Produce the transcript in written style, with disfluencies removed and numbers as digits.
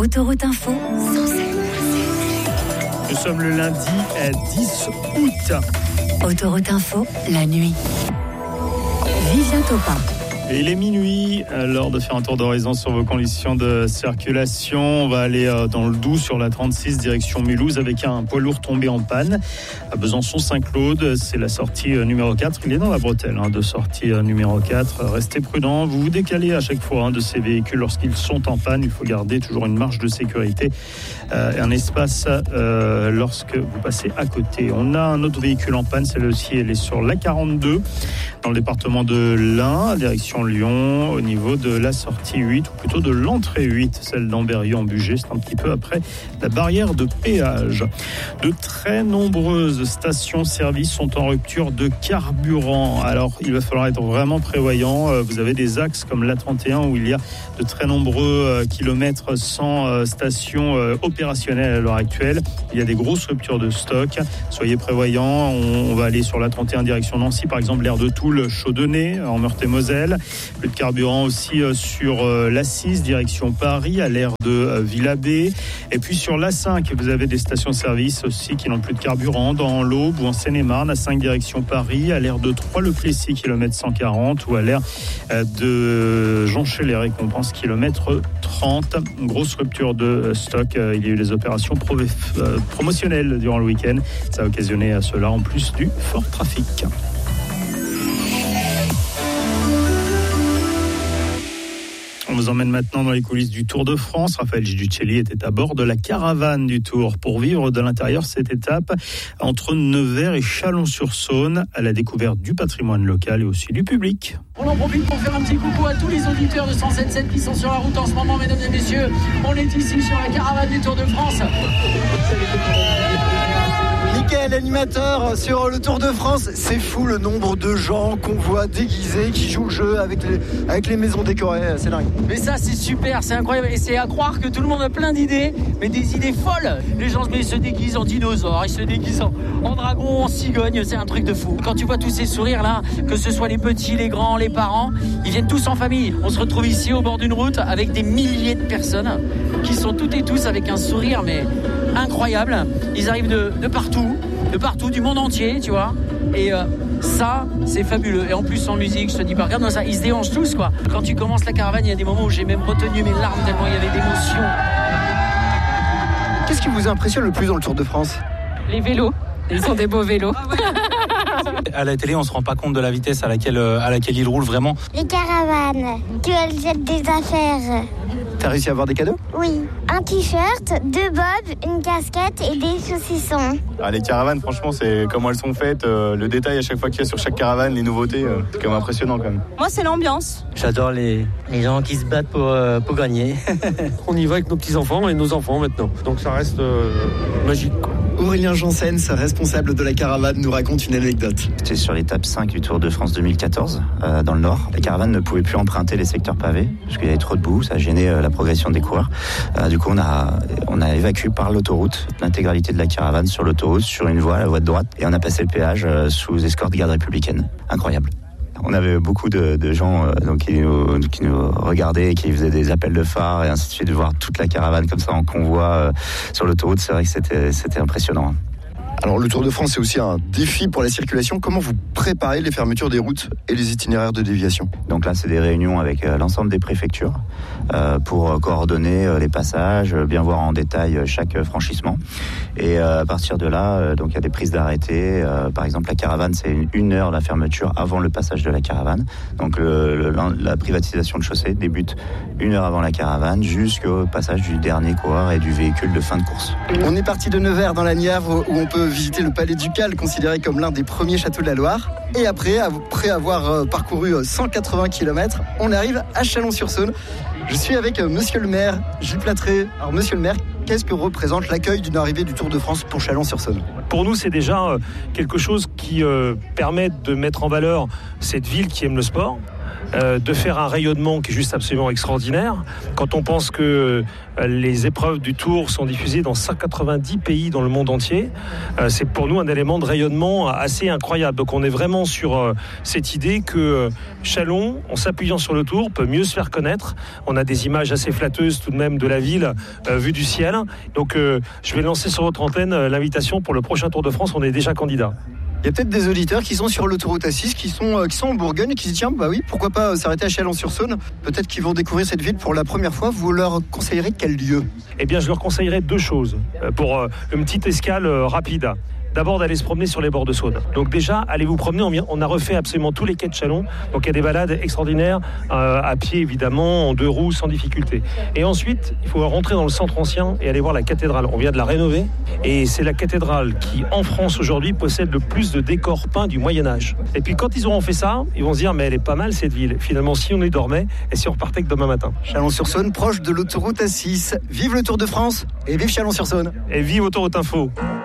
Autoroute Info, Nous sommes le lundi 10 août. Autoroute Info, la nuit. Vivien Topin. Et il est minuit, l'heure de faire un tour d'horizon sur vos conditions de circulation. On va aller dans le Doubs sur la 36 direction Mulhouse avec un poids lourd tombé en panne. À Besançon-Saint-Claude, c'est la sortie numéro 4. Il est dans la bretelle de sortie numéro 4. Restez prudents, vous vous décalez à chaque fois de ces véhicules lorsqu'ils sont en panne. Il faut garder toujours une marge de sécurité et un espace lorsque vous passez à côté. On a un autre véhicule en panne, celle-ci elle est sur l'A42 dans le département de l'Ain, direction Lyon, au niveau de la sortie 8, ou plutôt de l'entrée 8, celle d'Amberieu-en-Bugey, c'est un petit peu après la barrière de péage. De très nombreuses stations-service sont en rupture de carburant. Alors, il va falloir être vraiment prévoyant. Vous avez des axes comme l'A31 où il y a de très nombreux kilomètres sans station opérationnelle à l'heure actuelle. Il y a des grosses ruptures de stock. Soyez prévoyants. On va aller sur l'A31 direction Nancy, par exemple, l'aire de Toul, Chaudenay, en Meurthe-et-Moselle. Plus de carburant aussi sur l'A6 direction Paris à l'aire de Villabé. Et puis sur l'A5, vous avez des stations-service aussi qui n'ont plus de carburant dans l'Aube ou en Seine-et-Marne, A5 direction Paris, à l'aire de Troyes-le-Plessis, kilomètre 140, ou à l'aire de Jonchée-les-Récompenses, kilomètre 30. Une grosse rupture de stock. Il y a eu des opérations promotionnelles durant le week-end. Ça a occasionné à cela en plus du fort trafic. On vous emmène maintenant dans les coulisses du Tour de France. Raphaël Giudicelli était à bord de la caravane du Tour pour vivre de l'intérieur cette étape entre Nevers et Chalon-sur-Saône à la découverte du patrimoine local et aussi du public. On en profite pour faire un petit coucou à tous les auditeurs de 107.7 qui sont sur la route en ce moment, mesdames et messieurs. On est ici sur la caravane du Tour de France. Mickaël, animateur sur le Tour de France, c'est fou le nombre de gens qu'on voit déguisés, qui jouent le jeu avec les maisons décorées, c'est dingue. Mais ça c'est super, c'est incroyable et c'est à croire que tout le monde a plein d'idées, mais des idées folles. Les gens se déguisent en dinosaures, ils se déguisent en dragon, en cigogne, c'est un truc de fou. Quand tu vois tous ces sourires là, que ce soit les petits, les grands, les parents, ils viennent tous en famille. On se retrouve ici au bord d'une route avec des milliers de personnes qui sont toutes et tous avec un sourire mais incroyable. Ils arrivent de partout, du monde entier, tu vois. Et ça, c'est fabuleux. Et en plus, en musique, je te dis pas, regarde-moi ça, ils se déhanchent tous, quoi. Quand tu commences la caravane, il y a des moments où j'ai même retenu mes larmes tellement il y avait d'émotion. Qu'est-ce qui vous impressionne le plus dans le Tour de France ? Les vélos. Ils ont des beaux vélos. À la télé, on se rend pas compte de la vitesse à laquelle ils roulent vraiment. Les caravanes, tu elles jettent des affaires. T'as réussi à avoir des cadeaux ? Oui, un t-shirt, 2 bobs, une casquette et des saucissons. Les caravanes, franchement, c'est comment elles sont faites, le détail à chaque fois qu'il y a sur chaque caravane, les nouveautés, c'est quand même impressionnant quand même. Moi, c'est l'ambiance. J'adore les gens qui se battent pour gagner. On y va avec nos petits-enfants et nos enfants maintenant, donc ça reste magique, quoi. Aurélien Janssens, responsable de la caravane, nous raconte une anecdote. C'était sur l'étape 5 du Tour de France 2014, dans le Nord. La caravane ne pouvait plus emprunter les secteurs pavés, parce qu'il y avait trop de boue, ça gênait la progression des coureurs. Du coup, on a évacué par l'autoroute l'intégralité de la caravane sur l'autoroute, sur une voie, la voie de droite, et on a passé le péage sous escorte garde républicaine. Incroyable. On avait beaucoup de gens qui nous regardaient, qui faisaient des appels de phare et ainsi de suite, de voir toute la caravane comme ça en convoi sur l'autoroute, c'est vrai que c'était impressionnant. Alors le Tour de France, c'est aussi un défi pour la circulation. Comment vous préparez les fermetures des routes et les itinéraires de déviation ? Donc là, c'est des réunions avec l'ensemble des préfectures pour coordonner les passages, bien voir en détail chaque franchissement. Et à partir de là, donc il y a des prises d'arrêté. Par exemple, la caravane, c'est 1 heure la fermeture avant le passage de la caravane. Donc la privatisation de chaussée débute 1 heure avant la caravane jusqu'au passage du dernier coureur et du véhicule de fin de course. On est parti de Nevers dans la Nièvre où on peut visiter le Palais Ducal, considéré comme l'un des premiers châteaux de la Loire. Et après avoir parcouru 180 km, on arrive à Chalon-sur-Saône. Je suis avec monsieur le maire, Gilles Platré. Alors monsieur le maire, qu'est-ce que représente l'accueil d'une arrivée du Tour de France pour Chalon-sur-Saône ? Pour nous, c'est déjà quelque chose qui permet de mettre en valeur cette ville qui aime le sport, de faire un rayonnement qui est juste absolument extraordinaire. Quand on pense que les épreuves du Tour sont diffusées dans 190 pays dans le monde entier, c'est pour nous un élément de rayonnement assez incroyable. Donc on est vraiment sur cette idée que Châlons, en s'appuyant sur le Tour, peut mieux se faire connaître. On a des images assez flatteuses tout de même de la ville vue du ciel. Donc je vais lancer sur votre antenne l'invitation pour le prochain Tour de France. On est déjà candidat. Il y a peut-être des auditeurs qui sont sur l'autoroute A6, qui sont en Bourgogne et qui se disent tiens, bah oui, pourquoi pas s'arrêter à Chalon-sur-Saône. Peut-être qu'ils vont découvrir cette ville pour la première fois. Vous leur conseillerez quel lieu ? Eh bien, je leur conseillerais 2 choses pour une petite escale rapide. D'abord d'aller se promener sur les bords de Saône. Donc déjà, allez vous promener. On a refait absolument tous les quais de Châlons. Donc il y a des balades extraordinaires à pied évidemment, en 2 roues, sans difficulté. Et ensuite, il faut rentrer dans le centre ancien et aller voir la cathédrale. On vient de la rénover et c'est la cathédrale qui, en France aujourd'hui, possède le plus de décors peints du Moyen-Âge. Et puis quand ils auront fait ça, ils vont se dire mais elle est pas mal cette ville. Finalement, si on y dormait et si on repartait que demain matin. Chalon-sur-Saône, proche de l'autoroute A6. Vive le Tour de France et vive Chalon-sur-Saône. Et vive Autoroute Info.